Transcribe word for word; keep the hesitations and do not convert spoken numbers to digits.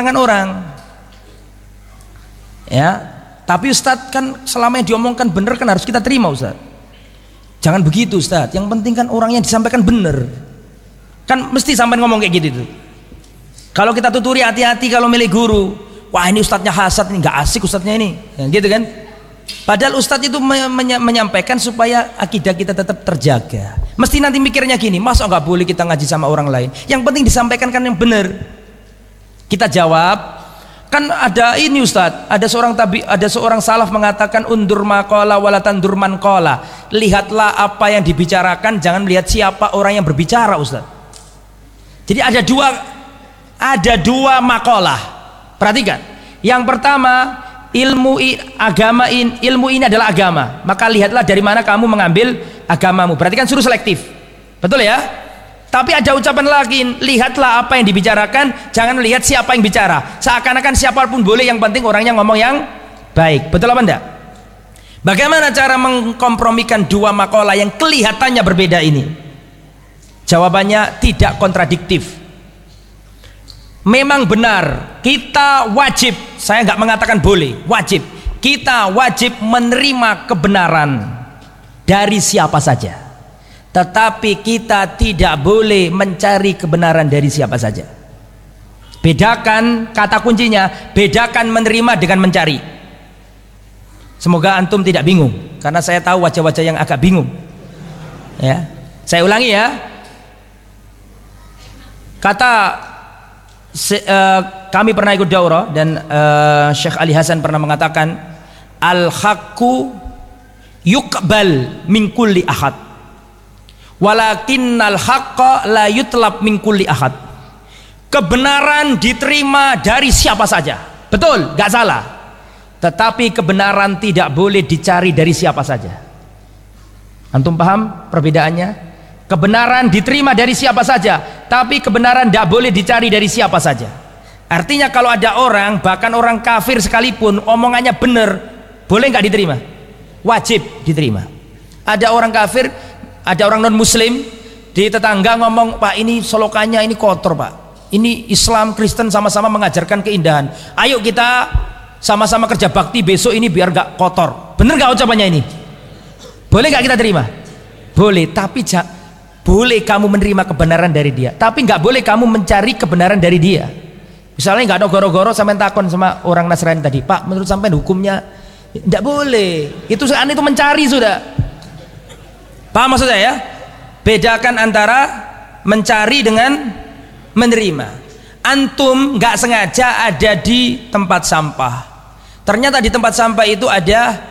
keterangan orang. Ya, tapi Ustadz kan selama yang diomongkan benar kan harus kita terima Ustadz. Jangan begitu Ustadz. Yang penting kan orangnya disampaikan benar. Kan mesti sampai ngomong kayak gitu tuh. Kalau kita tuturi hati-hati kalau milih guru. Wah ini Ustadznya hasad, ini nggak asik Ustadznya ini, ya, gitu kan? Padahal Ustadz itu menyampaikan supaya akidah kita tetap terjaga. Mesti nanti mikirnya gini, masa nggak boleh kita ngaji sama orang lain? Yang penting disampaikan kan yang benar. Kita jawab. Kan ada ini Ustadz, ada seorang tabi, ada seorang salaf mengatakan undur maqala walatan durman qala. Lihatlah apa yang dibicarakan, jangan melihat siapa orang yang berbicara Ustadz. Jadi ada dua ada dua maqalah. Perhatikan. Yang pertama, ilmu agama in, ilmu ini adalah agama. Maka lihatlah dari mana kamu mengambil agamamu. Berarti kan suruh selektif. Betul ya? Tapi ada ucapan lagi, lihatlah apa yang dibicarakan, jangan lihat siapa yang bicara. Seakan-akan siapapun boleh, yang penting orangnya ngomong yang baik. Betul apa enggak? Bagaimana cara mengkompromikan dua makalah yang kelihatannya berbeda ini? Jawabannya tidak kontradiktif. Memang benar, kita wajib, saya nggak mengatakan boleh, wajib. Kita wajib menerima kebenaran dari siapa saja. Tetapi kita tidak boleh mencari kebenaran dari siapa saja. Bedakan, kata kuncinya, bedakan menerima dengan mencari. Semoga antum tidak bingung, karena saya tahu wajah-wajah yang agak bingung. Ya, saya ulangi ya. Kata se, uh, kami pernah ikut daurah dan uh, Syekh Ali Hasan pernah mengatakan, al-haqqu yuqbal min kulli ahad. Walakinnal haqqa la yutlab min kulli ahad. Kebenaran diterima dari siapa saja. Betul, gak salah. Tetapi kebenaran tidak boleh dicari dari siapa saja. Antum paham perbedaannya? Kebenaran diterima dari siapa saja, tapi kebenaran tidak boleh dicari dari siapa saja. Artinya kalau ada orang, bahkan orang kafir sekalipun omongannya benar, boleh nggak diterima? Wajib diterima. Ada orang kafir, ada orang non muslim di tetangga ngomong, Pak ini solokannya ini kotor Pak, ini Islam Kristen sama-sama mengajarkan keindahan, ayo kita sama-sama kerja bakti besok ini biar gak kotor. Bener gak ucapannya ini? Boleh gak kita terima? Boleh, tapi ja, boleh kamu menerima kebenaran dari dia, tapi gak boleh kamu mencari kebenaran dari dia. Misalnya gak ada goro-goro sampai takon sama orang Nasrani tadi, Pak menurut sampai hukumnya gak boleh, itu aneh, itu mencari sudah. Paham maksud saya ya? Bedakan antara mencari dengan menerima. Antum nggak sengaja ada di tempat sampah, ternyata di tempat sampah itu ada